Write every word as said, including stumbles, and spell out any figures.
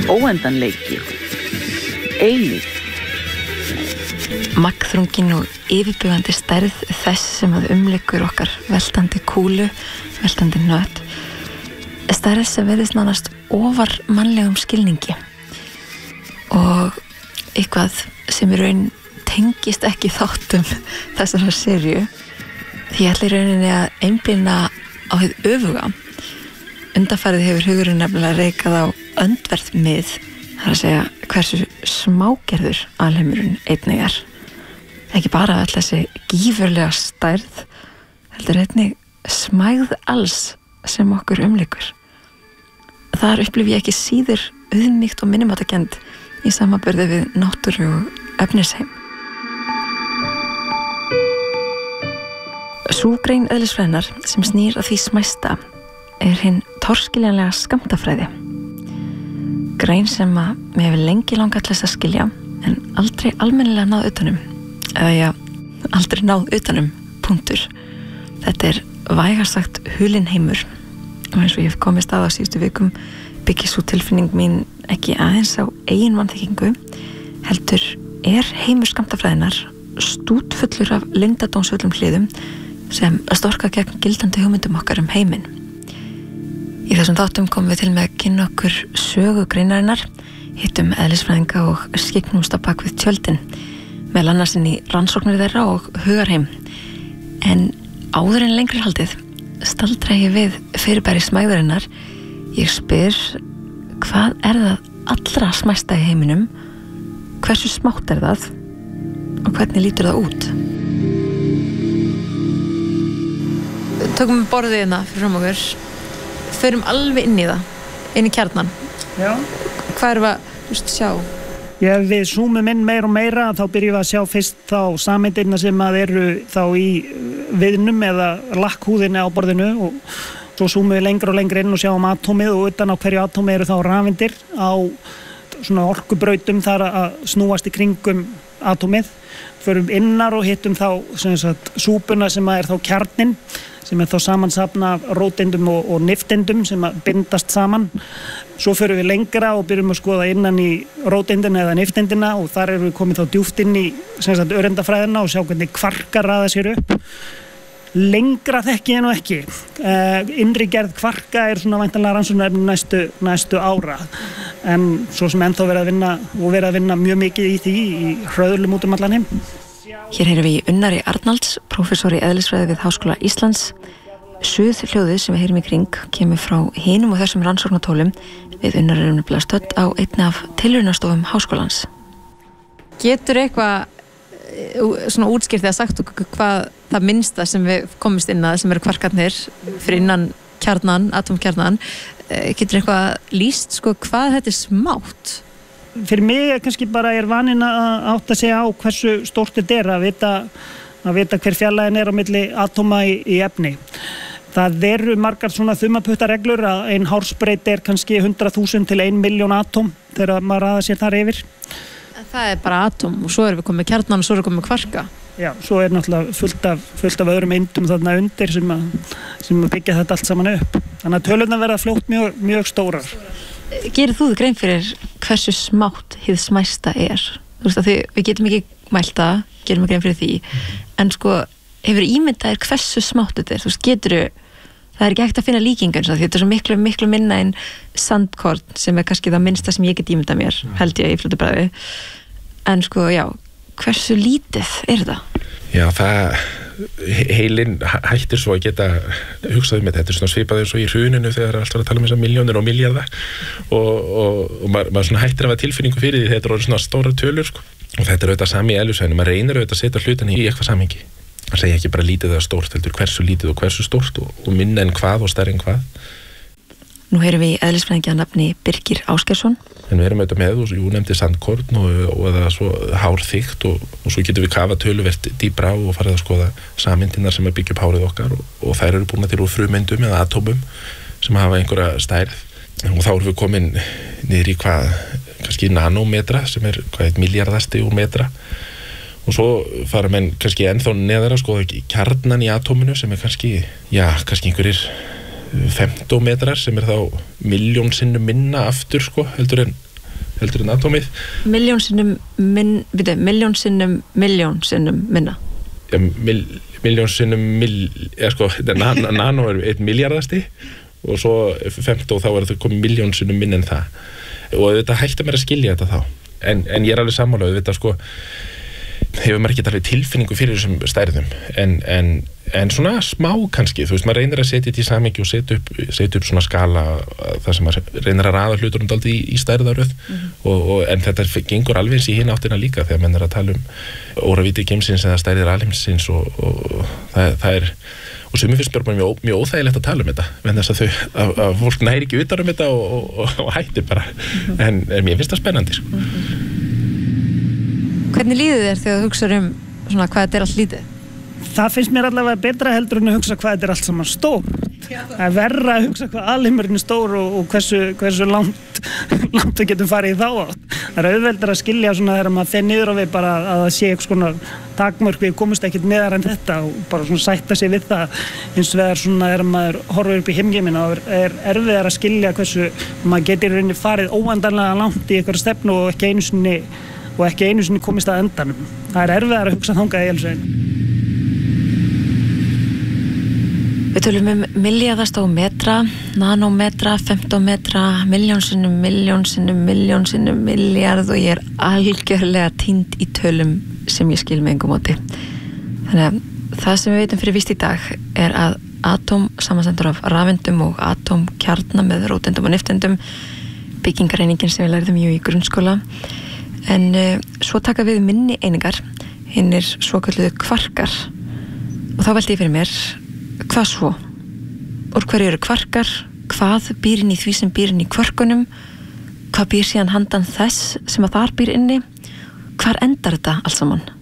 óendanleiki, eilífð. Magnþrungin og yfirbugandi stærð þess sem að umlykur okkar veltandi kúlu, veltandi nött, stærð sem virðist nánast ofar mannlegum skilningi og eitthvað sem í raun tengist ekki þáttum þessara serju, því ég ætla í rauninni að einblína á hið öfuga. Undanfarið hefur hugurinn nefnilega reikað á öndverð mið, það er að segja hversu smágerður alheimurinn einnig er. Ekki bara öll þessi gífurlega stærð, heldur einnig smægð alls sem okkur umlykur. Þar upplifi ég ekki síður auðmýkt og minnimáttakennd í samanburði við náttúru og efnisheim. Sú grein eðlisfræðinnar sem snýr að því smæsta er hinn torskiljanlega skammtafræði. Grein sem að mér hefur lengi langað til þess að skilja en aldrei almennilega náð utanum. Eða já, aldrei náð utanum, punktur. Þetta er vægast sagt hulinn heimur og eins og ég hef komist að á síðustu vikum byggir sú tilfinning mín ekki aðeins á eigin vanþekkingu, heldur er heimur skammtafræðinnar stútfullur af leyndardómsfullum hliðum sem storka gegn gildandi hugmyndum okkar um heiminn. Í þessum þáttum komum við til með að kynna okkur sögu greinarinnar, hittum eðlisfræðinga og skyggnumst á bak við tjöldin, meðal annars inn í rannsóknir þeirra og hugarheim. En áður en lengri haldið staldra ég við fyrirbæri smæðarinnar. Ég spyr, hvað er það allra smæsta í heiminum? Hversu smátt er það? Og hvernig lítur það út? Tökum við borðið hérna fyrir fram okkur. Förum alveg inn í það, inn í kjarnan. Já. Hvað erum við að, þú veist, sjá? Já, við zoomum inn meira og meira, þá byrjum við að sjá fyrst þá sameindirna sem að eru þá í viðnum eða lakkhúðinni á borðinu og svo zoomum við lengra og lengra inn og sjáum atómið og utan á hverju atómi eru þá rafeindir á svona orkubrautum þar að snúast í kringum atómið. Förum innar og hittum þá sem sagt súpuna sem er þá kjarnin, sem er þá samansafna af róteindum og, og nifteindum sem að bindast saman. Svo förum við lengra og byrjum að skoða innan í róteindina eða nifteindina og þar erum við komið þá djúpt inn í sem sagt öreindafræðina og sjá hvernig kvarkar raða sér upp. Lengra þekki ég nú ekki. Uh, innri gerð kvarka er svona væntanlega rannsóknarefni næstu, næstu ára. En svo sem ennþá verið að vinna og verið að vinna mjög mikið í því í hröðlum út um allan heim. Hér heyrum við í Unnari Arnalds, prófessor í eðlisfræði við Háskóla Íslands. Suð hljóðið sem við heyrum í kring kemur frá hinum og þessum rannsóknartólum. Við Unnar erum nefnilega stödd á einni af tilraunastofum Háskólans. Getur eitthvað svona útskýrt eða sagt okkur hvað það minnsta sem við komumst inn að sem eru kvarkarnir fyrir innan kjarnan, atómkjarnan, getur eitthvað lýst sko hvað þetta er smátt? Fyrir mig er kannski bara ég er vaninn að átta sig á hversu stórt þetta er að vita, að vita hver fjarlægðin er á milli atóma í, í efni. Það eru margar svona þumaputtareglur að ein hársbreyti er kannski hundrað þúsund til ein milljón atóm þegar maður raða sér þar yfir. Það er bara atóm og svo erum við komið með kjarnan og svo erum við komið með kvarka. Já, svo er náttúrulega fullt af, fullt af öðrum eindum þarna undir sem að, sem að byggja þetta allt saman upp. Þannig að tölurnar verða fljótt mjög, mjög stórar. Gerir þú þig grein fyrir hversu smátt hið smæsta er? Þú veist að því, við getum ekki mælt það, gerum við grein fyrir því, en sko hefur ímyndaðir hversu smátt þetta er? Þú veist, getur það er ekki hægt að finna líkingar, því þetta er svo miklu, miklu minna en sandkorn sem er kannski það minnsta sem ég get ímyndað mér, held ég í fljótu bragði. En sko, já, hversu lítið er það? Já, það heilinn hættir svo að geta hugsað um þetta. Þetta er svona svipað eins og í hruninu þegar allt var að tala um þessar milljónir og milljarða og, og, og maður, maður svona hættir að hafa tilfinningu fyrir því þetta eru svona stóra tölur sko. Og þetta er auðvitað sami í eðlisfræðinni, maður reynir auðvitað að setja hlutina í eitthvað samhengi. Það segja ekki bara lítið eða stórt, heldur hversu lítið og hversu stórt og, og minna en hvað og stærri en hvað. Nú heyrum við í eðlisfræðingi að nafni Birgir Ásgeirsson. En við erum auðvitað með, og jú nefndi sandkorn og, og eða svo hárþykkt og, og svo getum við kafað töluvert dýbra og farið að skoða sameindirnar sem að byggja upp hárið okkar og, og þær eru búin til úr frumeindum eða atómum sem hafa einhverja stærð. Og þá erum við komin niður í hvað, kannski nanómetra sem er hvað eitt milljarðasti úr metra. Og svo fara menn kannski ennþá neðar að skoða kjarnan í atóminu sem er kannski, já, kannski einhverjir femtómetrar sem er þá milljón sinnum minna aftur sko, heldur en heldur en atómið. Miljón sinnum minn, við þau, miljón sinnum miljón sinnum minna. Ja, mil, miljón sinnum mil, ja, sko, nan, nano er einn miljardasti og svo femtó þá er það komið miljón sinnum minn en það og þetta hættu mér að skilja þetta þá en, en ég er alveg sammála þetta sko hefur maður ekki alveg tilfinningu fyrir þessum stærðum en, en, en svona smá kannski, þú veist, maður reynir að setja þetta í samhengi og setja upp, setja upp svona skala þar sem maður reynir að raða hlutunum dálítið í, í stærðaröð mm-hmm. og, og, en þetta gengur alveg eins í hinn áttina líka þegar menn er að tala um óraviti geimsins eða stærðir alheimsins og, og, og það, það er og sem ég finnst bara mjög, mjög óþægilegt að tala um þetta en þess að þau, að, að fólk næri ekki utan um þetta og, og, og hættir bara mm-hmm. en, en mér finnst það spennandi sko. Mm-hmm. Hvernig líður þér þegar þú hugsaður um svona hvað þetta er allt lítið? Það finnst mér allavega betra heldur en að hugsa hvað þetta er allt saman stór. Það er verra að hugsa hvað alheimurinn er stór og, og hversu, hversu langt, langt við getum farið í þá átt. Það er auðveldar að skilja svona þegar maður þeir niður á við bara að það sé eitthvað svona takmörk við komumst ekkert neðar en þetta og bara svona sætta sig við það. Hins vegar svona þegar maður horfir upp í heimgeiminn og er erfiðar að skilja hversu maður getur í rauninni farið óendanlega langt í einhverja stefnu og ekki einu sinni og ekki einu sinni komist að endanum. Það er erfiðar að hugsa þangað í elsveginn. Við tölum um milljarðasta og metra, nanómetra, femtómetra, miljónsinnum, miljónsinnum, miljónsinnum, milljarð og ég er algjörlega týnd í tölum sem ég skil með engum móti. Þannig að það sem við veitum fyrir víst í dag er að atóm samanstendur af rafeindum og atómkjarna með róteindum og niftendum, byggingareiningin sem við lærðum jú í grunnskóla. En uh, svo taka við minni einingar, hinnir svokölluðu kvarkar og þá velti ég fyrir mér, hvað svo? Úr hverju eru kvarkar? Hvað býr inn í því sem býr inn í kvarkunum? Hvað býr síðan handan þess sem að þar býr inni? Hvar endar þetta allt saman?